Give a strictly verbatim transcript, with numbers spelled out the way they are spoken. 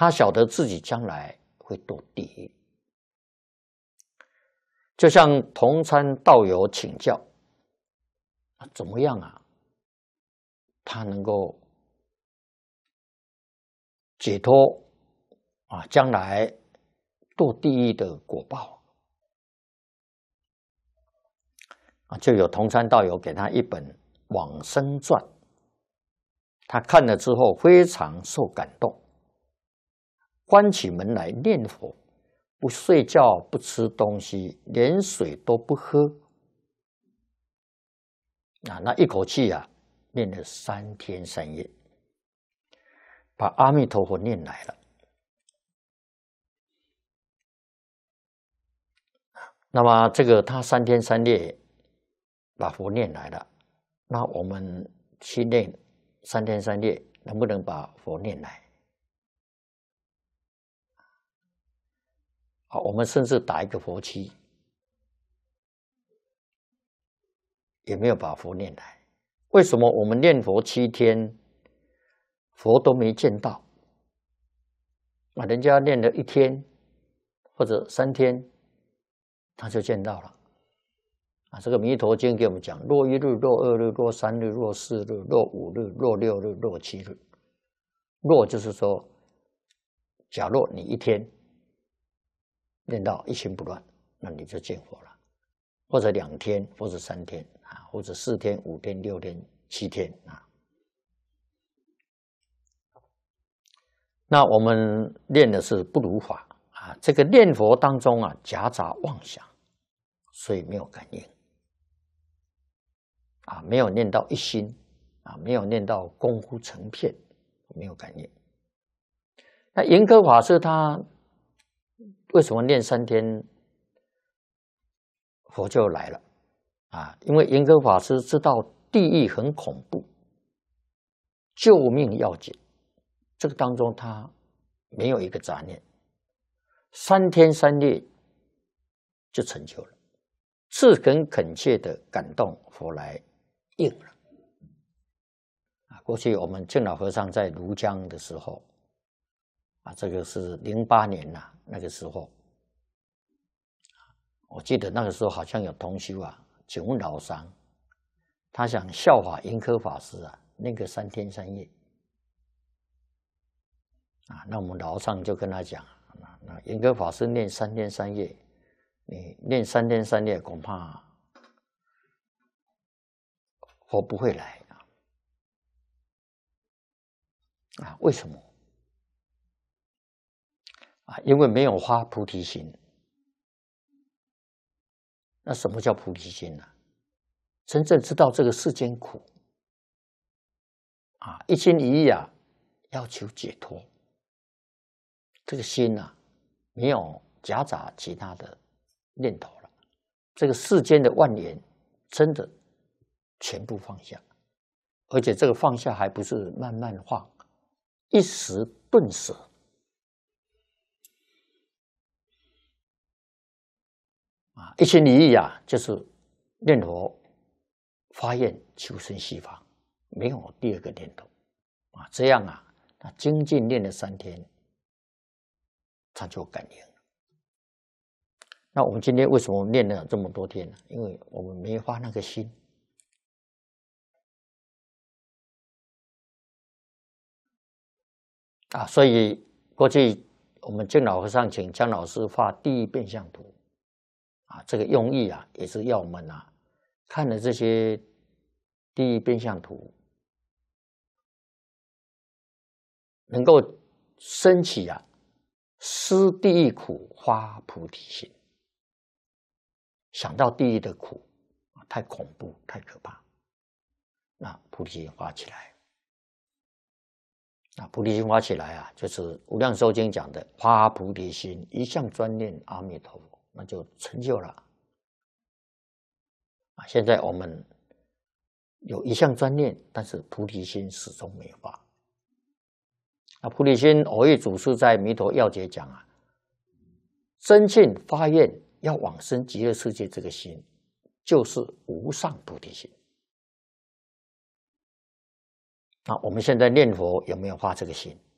他晓得自己将来会堕地狱。就向同参道友请教，怎么样啊？他能够解脱啊，将来堕地狱的果报啊，就有同参道友给他一本《往生传》，他看了之后非常受感动，关起门来念佛。不睡觉，不吃东西，连水都不喝啊！那一口气啊，念了三天三夜，把阿弥陀佛念来了。那么这个他三天三夜把佛念来了，那我们去念三天三夜，能不能把佛念来？好，我们甚至打一个佛七，也没有把佛念来。为什么我们念佛七天，佛都没见到？啊，人家念了一天或者三天，他就见到了。啊，这个《弥陀经》给我们讲：若一日，若二日，若三日，若四日，若五日，若六日，若七日。若就是说，假若你一天念到一心不乱，那你就见佛了；或者两天，或者三天啊，或者四天、五天、六天、七天啊。那我们念的是不如法啊，这个念佛当中啊，夹杂妄想，所以没有感应啊，没有念到一心啊，没有念到功夫成片，没有感应。那严科法师他为什么念三天佛就来了啊？因为严科法师知道地狱很恐怖，救命要紧，这个当中他没有一个杂念，三天三夜就成就了，自恳恳切的感动佛来应了。啊，过去我们净老和尚在庐江的时候，啊，这个是零八年呐、啊，那个时候，我记得那个时候好像有同修啊，请问老桑，他想效法严科法师啊，那个三天三夜。啊，那我们老上就跟他讲，那严科法师念三天三夜，你念三天三夜恐怕佛不会来啊！啊，为什么？啊，因为没有发菩提心。那什么叫菩提心呢、啊？真正知道这个世间苦，啊，一心一意啊，要求解脱。这个心啊，没有夹杂其他的念头了。这个世间的万缘，真的全部放下，而且这个放下还不是慢慢放，一时顿舍。啊，一心一意啊，就是念佛发愿求生西方，没有第二个念头啊。这样啊，他精进念了三天。他就感应了。那我们今天为什么念了这么多天呢？因为我们没发那个心啊，所以过去我们净老和尚请江老师画地狱变相图啊，这个用意啊，也是要我们啊看了这些地狱变相图，能够升起啊。思地狱苦，发菩提心。想到地狱的苦，太恐怖，太可怕，那菩提心发起来。那菩提心发起来啊，就是《无量寿经》讲的发菩提心，一向专念阿弥陀佛，那就成就了。啊，现在我们有一向专念，但是菩提心始终没发。那菩提心，蕅益祖师在《弥陀要解》讲啊，真信发愿要往生极乐世界，这个心就是无上菩提心。那我们现在念佛有没有发这个心？